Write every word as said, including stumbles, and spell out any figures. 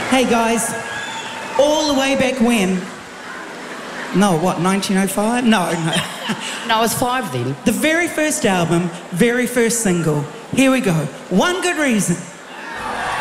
Hey guys, all the way back when? No, what, nineteen oh five? No, no. No, I was five then. The very first album, very first single. Here we go. One Good Reason.